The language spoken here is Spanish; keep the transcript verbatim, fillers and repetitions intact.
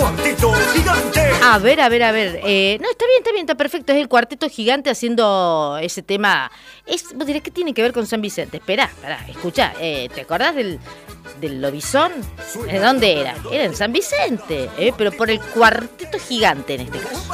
Cuarteto Gigante. A ver, a ver, a ver. Eh, no, está bien, está bien, está perfecto. Es el Cuarteto Gigante haciendo ese tema. Es, vos dirás, ¿qué tiene que ver con San Vicente? Esperá, esperá, escuchá. Eh, ¿Te acordás del, del lobizón? ¿De dónde era? Era en San Vicente, eh, pero por el Cuarteto Gigante en este caso.